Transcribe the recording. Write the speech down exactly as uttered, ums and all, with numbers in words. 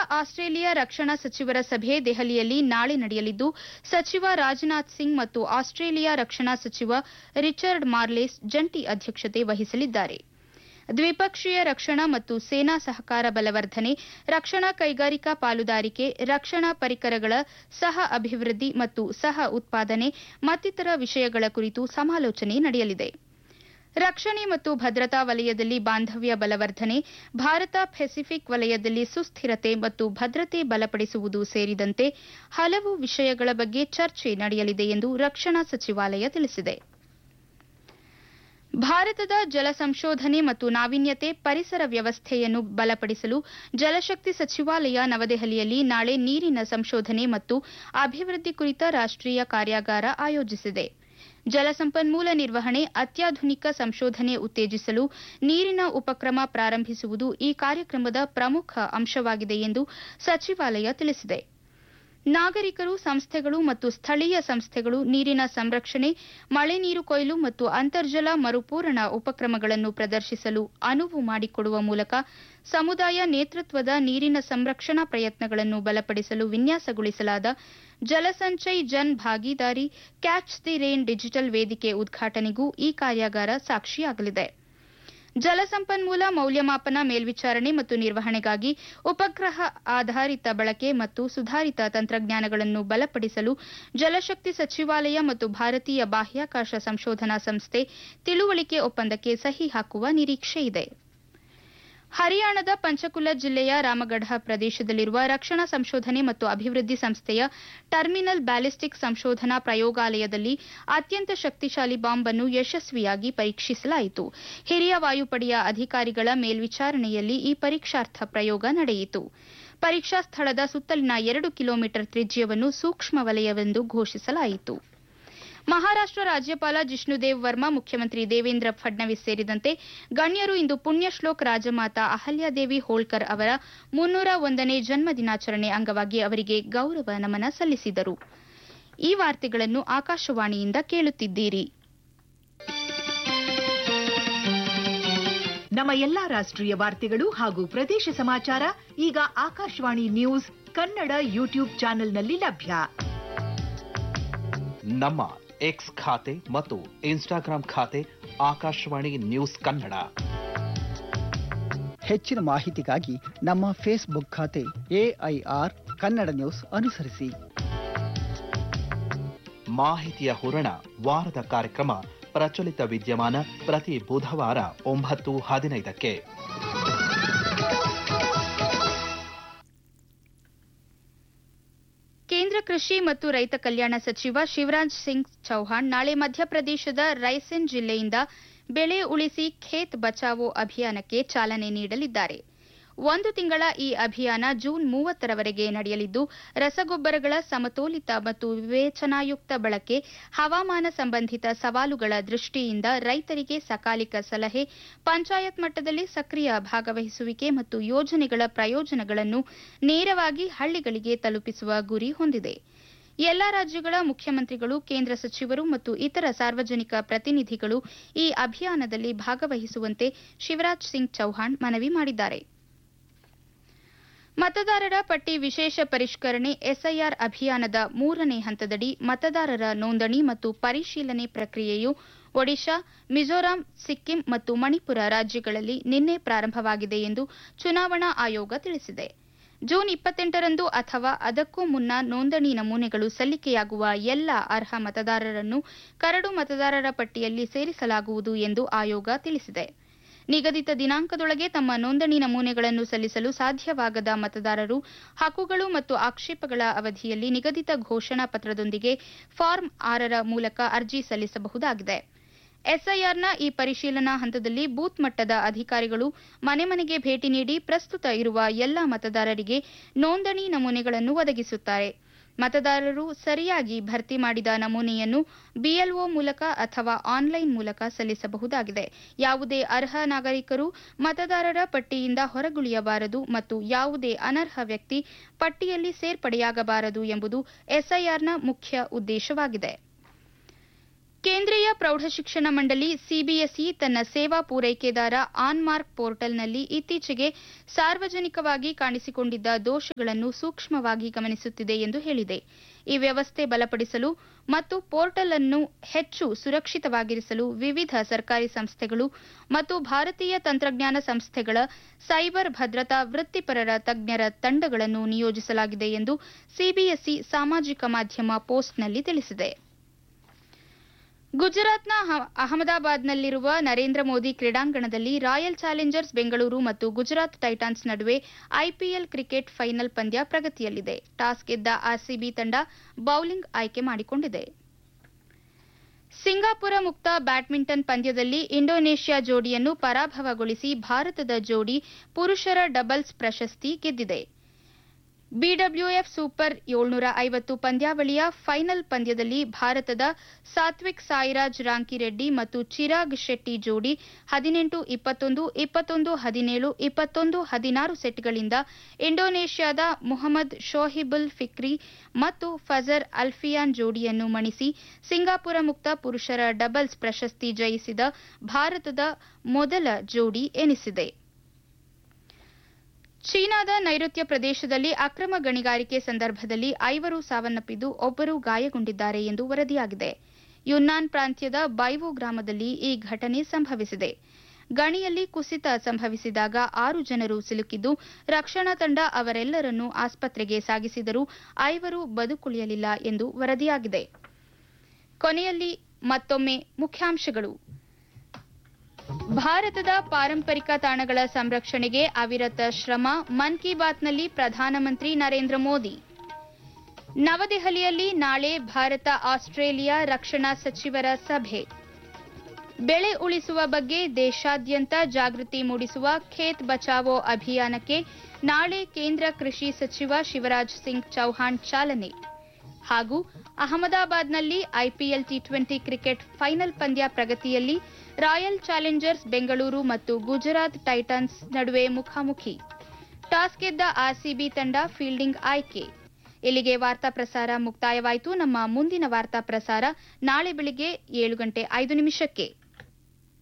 Australia ರಕ್ಷಣಾ ಸಚಿವರ ಸಭೆ ದೆಹಲಿಯಲ್ಲಿ ನಾಳೆ ನಡೆಯಲಿದ್ದು ಸಚಿವ ರಾಜನಾಥ್ ಸಿಂಗ್ ಮತ್ತು ಆಸ್ಟ್ರೇಲಿಯಾ ರಕ್ಷಣಾ ಸಚಿವ ರಿಚರ್ಡ್ ಮಾರ್ಲೇಸ್ ಜಂಟಿ ಅಧ್ಯಕ್ಷತೆ ವಹಿಸಲಿದ್ದಾರೆ. ದ್ವಿಪಕ್ಷೀಯ ರಕ್ಷಣಾ ಮತ್ತು ಸೇನಾ ಸಹಕಾರ ಬಲವರ್ಧನೆ, ರಕ್ಷಣಾ ಕೈಗಾರಿಕಾ ಪಾಲುದಾರಿಕೆ, ರಕ್ಷಣಾ ಪರಿಕರಗಳ ಸಹ ಅಭಿವೃದ್ಧಿ ಮತ್ತು ಸಹ ಉತ್ಪಾದನೆ ಮತ್ತಿತರ ವಿಷಯಗಳ ಕುರಿತು ಸಮಾಲೋಚನೆ ನಡೆಯಲಿದೆ. ರಕ್ಷಣೆ ಮತ್ತು ಭದ್ರತಾ ವಲಯದಲ್ಲಿ ಬಾಂಧವ್ಯ ಬಲವರ್ಧನೆ, ಭಾರತ ಪೆಸಿಫಿಕ್ ವಲಯದಲ್ಲಿ ಸುಸ್ಥಿರತೆ ಮತ್ತು ಭದ್ರತೆ ಬಲಪಡಿಸುವುದು ಸೇರಿದಂತೆ ಹಲವು ವಿಷಯಗಳ ಬಗ್ಗೆ ಚರ್ಚೆ ನಡೆಯಲಿದೆ ಎಂದು ರಕ್ಷಣಾ ಸಚಿವಾಲಯ ತಿಳಿಸಿದೆ. ಭಾರತದ ಜಲ ಸಂಶೋಧನೆ ಮತ್ತು ನಾವೀನ್ಯತೆ ಪರಿಸರ ವ್ಯವಸ್ಥೆಯನ್ನು ಬಲಪಡಿಸಲು ಜಲಶಕ್ತಿ ಸಚಿವಾಲಯ ನವದೆಹಲಿಯಲ್ಲಿ ನಾಳೆ ನೀರಿನ ಸಂಶೋಧನೆ ಮತ್ತು ಅಭಿವೃದ್ಧಿ ಕುರಿತ ರಾಷ್ಟೀಯ ಕಾರ್ಯಾಗಾರ ಆಯೋಜಿಸಿದೆ. ಜಲಸಂಪನ್ಮೂಲ ನಿರ್ವಹಣೆ, ಅತ್ಯಾಧುನಿಕ ಸಂಶೋಧನೆ ಉತ್ತೇಜಿಸಲು ನೀರಿನ ಉಪಕ್ರಮ ಪ್ರಾರಂಭಿಸುವುದು ಈ ಕಾರ್ಯಕ್ರಮದ ಪ್ರಮುಖ ಅಂಶವಾಗಿದೆ ಎಂದು ಸಚಿವಾಲಯ ತಿಳಿಸಿದೆ. ನಾಗರಿಕರು, ಸಂಸ್ಥೆಗಳು ಮತ್ತು ಸ್ಥಳೀಯ ಸಂಸ್ಥೆಗಳು ನೀರಿನ ಸಂರಕ್ಷಣೆ, ಮಳೆ ನೀರು ಕೊಯ್ಲು ಮತ್ತು ಅಂತರ್ಜಲ ಮರುಪೂರಣ ಉಪಕ್ರಮಗಳನ್ನು ಪ್ರದರ್ಶಿಸಲು ಅನುವು ಮಾಡಿಕೊಡುವ ಮೂಲಕ ಸಮುದಾಯ ನೇತೃತ್ವದ ನೀರಿನ ಸಂರಕ್ಷಣಾ ಪ್ರಯತ್ನಗಳನ್ನು ಬಲಪಡಿಸಲು ವಿನ್ಯಾಸಗೊಳಿಸಲಾದ ಜಲಸಂಚಯ್ Jan Bhagidari catch the rain digital ವೇದಿಕೆ ಉದ್ಘಾಟನೆಗೂ ಈ ಕಾರ್ಯಾಗಾರ ಸಾಕ್ಷಿಯಾಗಲಿದೆ. ಜಲಸಂಪನ್ಮೂಲ ಮೌಲ್ಯಮಾಪನ, ಮೇಲ್ವಿಚಾರಣೆ ಮತ್ತು ನಿರ್ವಹಣೆಗಾಗಿ ಉಪಗ್ರಹ ಆಧಾರಿತ ಬಳಕೆ ಮತ್ತು ಸುಧಾರಿತ ತಂತ್ರಜ್ಞಾನಗಳನ್ನು ಬಲಪಡಿಸಲು ಜಲಶಕ್ತಿ ಸಚಿವಾಲಯ ಮತ್ತು ಭಾರತೀಯ ಬಾಹ್ಯಾಕಾಶ ಸಂಶೋಧನಾ ಸಂಸ್ಥೆ ತಿಳುವಳಿಕೆ ಒಪ್ಪಂದಕ್ಕೆ ಸಹಿ ಹಾಕುವ ನಿರೀಕ್ಷೆಯಿದೆ. ಹರಿಯಾಣದ ಪಂಚಕುಲ ಜಿಲ್ಲೆಯ ರಾಮಗಢ ಪ್ರದೇಶದಲ್ಲಿರುವ ರಕ್ಷಣಾ ಸಂಶೋಧನೆ ಮತ್ತು ಅಭಿವೃದ್ಧಿ ಸಂಸ್ಥೆಯ ಟರ್ಮಿನಲ್ ಬ್ಯಾಲಿಸ್ಟಿಕ್ ಸಂಶೋಧನಾ ಪ್ರಯೋಗಾಲಯದಲ್ಲಿ ಅತ್ಯಂತ ಶಕ್ತಿಶಾಲಿ ಬಾಂಬ್ ಅನ್ನು ಯಶಸ್ವಿಯಾಗಿ ಪರೀಕ್ಷಿಸಲಾಯಿತು. ಹಿರಿಯ ವಾಯುಪಡೆಯ ಅಧಿಕಾರಿಗಳ ಮೇಲ್ವಿಚಾರಣೆಯಲ್ಲಿ ಈ ಪರೀಕ್ಷಾರ್ಥ ಪ್ರಯೋಗ ನಡೆಯಿತು. ಪರೀಕ್ಷಾ ಸ್ಥಳದ ಸುತ್ತಲಿನ ಎರಡು ಕಿಲೋಮೀಟರ್ ತ್ರಿಜ್ಯವನ್ನು ಸೂಕ್ಷ್ಮ ವಲಯವೆಂದು ಘೋಷಿಸಲಾಯಿತು. ಮಹಾರಾಷ್ಟ ರಾಜ್ಯಪಾಲ ಜಿಷ್ಣುದೇವ್ ವರ್ಮಾ, ಮುಖ್ಯಮಂತ್ರಿ ದೇವೇಂದ್ರ ಫಡ್ನವೀಸ್ ಸೇರಿದಂತೆ ಗಣ್ಯರು ಇಂದು ಪುಣ್ಯಶ್ಲೋಕ್ ರಾಜಮಾತಾ ಅಹಲ್ಯಾದೇವಿ ಹೋಳ್ಕರ್ ಅವರ ಮುನ್ನೂರ ಒಂದನೇ ಜನ್ಮ ದಿನಾಚರಣೆ ಅಂಗವಾಗಿ ಅವರಿಗೆ ಗೌರವ ನಮನ ಸಲ್ಲಿಸಿದರು. ಈ ವಾರ್ತೆಗಳನ್ನು ಆಕಾಶವಾಣಿಯಿಂದ ಕೇಳುತ್ತಿದ್ದೀರಿ. ನಮ್ಮ ಎಲ್ಲಾ ರಾಷ್ಟ್ರೀಯ ವಾರ್ತೆಗಳು ಹಾಗೂ ಪ್ರದೇಶ ಸಮಾಚಾರ ಈಗ ಆಕಾಶವಾಣಿ ನ್ಯೂಸ್ ಕನ್ನಡ ಯೂಟ್ಯೂಬ್ ಚಾನೆಲ್ನಲ್ಲಿ ಲಭ್ಯ. ನಮ್ಮ ಎಕ್ಸ್ ಖಾತೆ ಮತ್ತು ಇನ್ಸ್ಟಾಗ್ರಾಂ ಖಾತೆ ಆಕಾಶವಾಣಿ ನ್ಯೂಸ್ ಕನ್ನಡ. ಹೆಚ್ಚಿನ ಮಾಹಿತಿಗಾಗಿ ನಮ್ಮ ಫೇಸ್ಬುಕ್ ಖಾತೆ ಎಐಆರ್ ಕನ್ನಡ ನ್ಯೂಸ್ ಅನುಸರಿಸಿ. ಮಾಹಿತಿಯ ಹೂರಣ ವಾರದ ಕಾರ್ಯಕ್ರಮ ಪ್ರಚಲಿತ ವಿದ್ಯಮಾನ ಪ್ರತಿ ಬುಧವಾರ ಒಂಬತ್ತು ಹದಿನೈದಕ್ಕೆ. ಕೇಂದ್ರ ಕೃಷಿ ಮತ್ತು ರೈತ ಕಲ್ಯಾಣ ಸಚಿವ ಶಿವರಾಜ್ ಸಿಂಗ್ ಚೌಹಾಣ್ ನಾಳೆ ಮಧ್ಯಪ್ರದೇಶದ ರೈಸೆನ್ ಜಿಲ್ಲೆಯಿಂದ ಬೆಳೆ ಉಳಿಸಿ ಖೇತ್ ಬಚಾವೋ ಅಭಿಯಾನಕ್ಕೆ ಚಾಲನೆ ನೀಡಲಿದ್ದಾರೆ. ಒಂದು ತಿಂಗಳ ಈ ಅಭಿಯಾನ ಜೂನ್ ಮೂವತ್ತರವರೆಗೆ ನಡೆಯಲಿದ್ದು, ರಸಗೊಬ್ಬರಗಳ ಸಮತೋಲಿತ ಮತ್ತು ವಿವೇಚನಾಯುಕ್ತ ಬಳಕೆ, ಹವಾಮಾನ ಸಂಬಂಧಿತ ಸವಾಲುಗಳ ದೃಷ್ಟಿಯಿಂದ ರೈತರಿಗೆ ಸಕಾಲಿಕ ಸಲಹೆ, ಪಂಚಾಯತ್ ಮಟ್ಟದಲ್ಲಿ ಸಕ್ರಿಯ ಭಾಗವಹಿಸುವಿಕೆ ಮತ್ತು ಯೋಜನೆಗಳ ಪ್ರಯೋಜನಗಳನ್ನು ನೇರವಾಗಿ ಹಳ್ಳಿಗಳಿಗೆ ತಲುಪಿಸುವ ಗುರಿ ಹೊಂದಿದೆ. ಎಲ್ಲಾ ರಾಜ್ಯಗಳ ಮುಖ್ಯಮಂತ್ರಿಗಳು, ಕೇಂದ್ರ ಸಚಿವರು ಮತ್ತು ಇತರ ಸಾರ್ವಜನಿಕ ಪ್ರತಿನಿಧಿಗಳು ಈ ಅಭಿಯಾನದಲ್ಲಿ ಭಾಗವಹಿಸುವಂತೆ ಶಿವರಾಜ್ ಸಿಂಗ್ ಚೌಹಾಣ್ ಮನವಿ ಮಾಡಿದ್ದಾರೆ. ಮತದಾರರ ಪಟ್ಟಿ ವಿಶೇಷ ಪರಿಷ್ಕರಣೆ ಎಸ್ಐಆರ್ ಅಭಿಯಾನದ ಮೂರನೇ ಹಂತದಡಿ ಮತದಾರರ ನೋಂದಣಿ ಮತ್ತು ಪರಿಶೀಲನೆ ಪ್ರಕ್ರಿಯೆಯು ಒಡಿಶಾ, ಮಿಜೋರಾಂ, ಸಿಕ್ಕಿಂ ಮತ್ತು ಮಣಿಪುರ ರಾಜ್ಯಗಳಲ್ಲಿ ನಿನ್ನೆ ಪ್ರಾರಂಭವಾಗಿದೆ ಎಂದು ಚುನಾವಣಾ ಆಯೋಗ ತಿಳಿಸಿದೆ. ಜೂನ್ ಇಪ್ಪತ್ತೆಂಟರಂದು ಅಥವಾ ಅದಕ್ಕೂ ಮುನ್ನ ನೋಂದಣಿ ನಮೂನೆಗಳು ಸಲ್ಲಿಕೆಯಾಗುವ ಎಲ್ಲ ಅರ್ಹ ಮತದಾರರನ್ನು ಕರಡು ಮತದಾರರ ಪಟ್ಟಿಯಲ್ಲಿ ಸೇರಿಸಲಾಗುವುದು ಎಂದು ಆಯೋಗ ತಿಳಿಸಿದೆ. ನಿಗದಿತ ದಿನಾಂಕದೊಳಗೆ ತಮ್ಮ ನೋಂದಣಿ ನಮೂನೆಗಳನ್ನು ಸಲ್ಲಿಸಲು ಸಾಧ್ಯವಾಗದ ಮತದಾರರು ಹಕ್ಕುಗಳು ಮತ್ತು ಆಕ್ಷೇಪಗಳ ಅವಧಿಯಲ್ಲಿ ನಿಗದಿತ ಘೋಷಣಾ ಪತ್ರದೊಂದಿಗೆ ಫಾರ್ಮ್ ಆರರ ಮೂಲಕ ಅರ್ಜಿ ಸಲ್ಲಿಸಬಹುದಾಗಿದೆ. ಎಸ್ಐಆರ್ನ ಈ ಪರಿಶೀಲನಾ ಹಂತದಲ್ಲಿ ಬೂತ್ ಮಟ್ಟದ ಅಧಿಕಾರಿಗಳು ಮನೆ ಮನೆಗೆ ಭೇಟಿ ನೀಡಿ ಪ್ರಸ್ತುತ ಇರುವ ಎಲ್ಲ ಮತದಾರರಿಗೆ ನೋಂದಣಿ ನಮೂನೆಗಳನ್ನು ಒದಗಿಸುತ್ತಾರೆ. ಮತದಾರರು ಸರಿಯಾಗಿ ಭರ್ತಿ ಮಾಡಿದ ನಮೂನೆಯನ್ನು ಬಿಎಲ್ಒ ಮೂಲಕ ಅಥವಾ ಆನ್ಲೈನ್ ಮೂಲಕ ಸಲ್ಲಿಸಬಹುದಾಗಿದೆ. ಯಾವುದೇ ಅರ್ಹ ನಾಗರಿಕರು ಮತದಾರರ ಪಟ್ಟಿಯಿಂದ ಹೊರಗುಳಿಯಬಾರದು ಮತ್ತು ಯಾವುದೇ ಅನರ್ಹ ವ್ಯಕ್ತಿ ಪಟ್ಟಿಯಲ್ಲಿ ಸೇರ್ಪಡೆಯಾಗಬಾರದು ಎಂಬುದು ಎಸ್ಐಆರ್ನ ಮುಖ್ಯ ಉದ್ದೇಶವಾಗಿದೆ. ಕೇಂದ್ರೀಯ ಪ್ರೌಢಶಿಕ್ಷಣ ಮಂಡಳಿ ಸಿಬಿಎಸ್ಇ ತನ್ನ ಸೇವಾ ಪೂರೈಕೆದಾರ ಆನ್ಮಾರ್ಕ್ ಪೋರ್ಟಲ್ನಲ್ಲಿ ಇತ್ತೀಚೆಗೆ ಸಾರ್ವಜನಿಕವಾಗಿ ಕಾಣಿಸಿಕೊಂಡಿದ್ದ ದೋಷಗಳನ್ನು ಸೂಕ್ಷ್ಮವಾಗಿ ಗಮನಿಸುತ್ತಿದೆ ಎಂದು ಹೇಳಿದೆ. ಈ ವ್ಯವಸ್ಥೆ ಬಲಪಡಿಸಲು ಮತ್ತು ಪೋರ್ಟಲ್ ಅನ್ನು ಹೆಚ್ಚು ಸುರಕ್ಷಿತವಾಗಿರಿಸಲು ವಿವಿಧ ಸರ್ಕಾರಿ ಸಂಸ್ಥೆಗಳು ಮತ್ತು ಭಾರತೀಯ ತಂತ್ರಜ್ಞಾನ ಸಂಸ್ಥೆಗಳ ಸೈಬರ್ ಭದ್ರತಾ ವೃತ್ತಿಪರರ ತಜ್ಞರ ತಂಡಗಳನ್ನು ನಿಯೋಜಿಸಲಾಗಿದೆ ಎಂದು ಸಿಬಿಎಸ್ಇ ಸಾಮಾಜಿಕ ಮಾಧ್ಯಮ ಪೋಸ್ಟ್ನಲ್ಲಿ ತಿಳಿಸಿದೆ. ಗುಜರಾತ್ನ ಅಹಮದಾಬಾದ್ನಲ್ಲಿರುವ ನರೇಂದ್ರ ಮೋದಿ ಕ್ರೀಡಾಂಗಣದಲ್ಲಿ ರಾಯಲ್ ಚಾಲೆಂಜರ್ಸ್ ಬೆಂಗಳೂರು ಮತ್ತು ಗುಜರಾತ್ ಟೈಟಾನ್ಸ್ ನಡುವೆ ಐಪಿಎಲ್ ಕ್ರಿಕೆಟ್ ಫೈನಲ್ ಪಂದ್ಯ ಪ್ರಗತಿಯಲ್ಲಿದೆ. ಟಾಸ್ ಗೆದ್ದ ಆರ್ಸಿಬಿ ತಂಡ ಬೌಲಿಂಗ್ ಆಯ್ಕೆ ಮಾಡಿಕೊಂಡಿದೆ. ಸಿಂಗಾಪುರ ಮುಕ್ತ ಬ್ಯಾಡ್ಮಿಂಟನ್ ಪಂದ್ಯದಲ್ಲಿ ಇಂಡೋನೇಷ್ಯಾ ಜೋಡಿಯನ್ನು ಪರಾಭವಗೊಳಿಸಿ ಭಾರತದ ಜೋಡಿ ಪುರುಷರ ಡಬಲ್ಸ್ ಪ್ರಶಸ್ತಿ ಗೆದ್ದಿದೆ. ಬಿಡಬ್ಲ್ಯೂಎಫ್ ಸೂಪರ್ ಏಳ್ನೂರ ಐವತ್ತು ಪಂದ್ಯಾವಳಿಯ ಫೈನಲ್ ಪಂದ್ಯದಲ್ಲಿ ಭಾರತದ ಸಾತ್ವಿಕ್ ಸಾಯಿರಾಜ್ ರಾಂಕಿರೆಡ್ಡಿ ಮತ್ತು ಚಿರಾಗ್ ಶೆಟ್ಟಿ ಜೋಡಿ ಹದಿನೆಂಟು ಇಪ್ಪತ್ತೊಂದು, ಇಪ್ಪತ್ತೊಂದು ಹದಿನೇಳು, ಇಪ್ಪತ್ತೊಂದು ಹದಿನಾರು ಸೆಟ್ಗಳಿಂದ ಇಂಡೋನೇಷ್ಯಾದ ಮುಹಮ್ಮದ್ ಶೋಹಿಬುಲ್ ಫಿಕ್ರಿ ಮತ್ತು ಫಜರ್ ಅಲ್ಫಿಯಾನ್ ಜೋಡಿಯನ್ನು ಮಣಿಸಿ ಸಿಂಗಾಪುರ ಮುಕ್ತ ಪುರುಷರ ಡಬಲ್ಸ್ ಪ್ರಶಸ್ತಿ ಜಯಿಸಿದ ಭಾರತದ ಮೊದಲ ಜೋಡಿ ಎನಿಸಿದೆ. ಚೀನಾದ ನೈಋತ್ಯ ಪ್ರದೇಶದಲ್ಲಿ ಅಕ್ರಮ ಗಣಿಗಾರಿಕೆ ಸಂದರ್ಭದಲ್ಲಿ ಐವರು ಸಾವನ್ನಪ್ಪಿದ್ದು ಒಬ್ಬರು ಗಾಯಗೊಂಡಿದ್ದಾರೆ ಎಂದು ವರದಿಯಾಗಿದೆ. ಯುನ್ನಾನ್ ಪ್ರಾಂತ್ಯದ ಬೈವೋ ಗ್ರಾಮದಲ್ಲಿ ಈ ಘಟನೆ ಸಂಭವಿಸಿದೆ. ಗಣಿಯಲ್ಲಿ ಕುಸಿತ ಸಂಭವಿಸಿದಾಗ ಆರು ಜನರು ಸಿಲುಕಿದ್ದು ರಕ್ಷಣಾ ತಂಡ ಅವರೆಲ್ಲರನ್ನೂ ಆಸ್ಪತ್ರೆಗೆ ಸಾಗಿಸಿದರೂ ಐವರು ಬದುಕುಳಿಯಲಿಲ್ಲ ಎಂದು ವರದಿಯಾಗಿದೆ. ಕೊನೆಯಲ್ಲಿ ಮತ್ತೊಮ್ಮೆ ಮುಖ್ಯಾಂಶಗಳು. ಭಾರತದ ಪಾರಂಪರಿಕ ತಾಣಗಳ ಸಂರಕ್ಷಣೆಗೆ ಅವಿರತ ಶ್ರಮ, ಮನ್ ಕಿ ಬಾತ್ನಲ್ಲಿ ಪ್ರಧಾನಮಂತ್ರಿ ನರೇಂದ್ರ ಮೋದಿ. ನವದೆಹಲಿಯಲ್ಲಿ ನಾಳೆ ಭಾರತ ಆಸ್ಟ್ರೇಲಿಯಾ ರಕ್ಷಣಾ ಸಚಿವರ ಸಭೆ. ಬೆಳೆ ಉಳಿಸುವ ಬಗ್ಗೆ ದೇಶಾದ್ಯಂತ ಜಾಗೃತಿ ಮೂಡಿಸುವ ಖೇತ್ ಬಚಾವೋ ಅಭಿಯಾನಕ್ಕೆ ನಾಳೆ ಕೇಂದ್ರ ಕೃಷಿ ಸಚಿವ ಶಿವರಾಜ್ ಸಿಂಗ್ ಚೌಹಾಣ್ ಚಾಲನೆ. ಹಾಗೂ ಅಹಮದಾಬಾದ್ನಲ್ಲಿ IPL T twenty cricket final ಪಂದ್ಯ ಪ್ರಗತಿಯಲ್ಲಿ ರಾಯಲ್ ಚಾಲೆಂಜರ್ಸ್ ಬೆಂಗಳೂರು ಮತ್ತು ಗುಜರಾತ್ ಟೈಟಾನ್ಸ್ ನಡುವೆ ಮುಖಾಮುಖಿ. ಟಾಸ್ ಗೆದ್ದ ಆರ್ಸಿಬಿ ತಂಡ ಫೀಲ್ಡಿಂಗ್ ಆಯ್ಕೆ. ಇಲ್ಲಿಗೆ ವಾರ್ತಾ ಪ್ರಸಾರ ಮುಕ್ತಾಯವಾಯಿತು. ನಮ್ಮ ಮುಂದಿನ ವಾರ್ತಾ ಪ್ರಸಾರ ನಾಳೆ ಬೆಳಿಗ್ಗೆ ಏಳು ಗಂಟೆ ಐದು ನಿಮಿಷಕ್ಕೆ.